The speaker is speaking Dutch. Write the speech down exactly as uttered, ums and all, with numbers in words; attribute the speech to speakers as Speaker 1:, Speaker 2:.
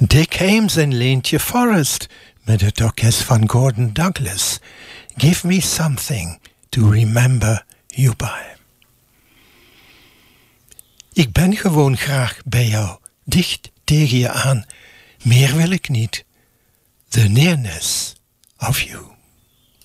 Speaker 1: Dick Ames en Leentje Forrest met het orkest van Gordon Douglas. Give me something to remember you by. Ik ben gewoon graag bij jou, dicht tegen je aan. Meer wil ik niet. The nearness of you.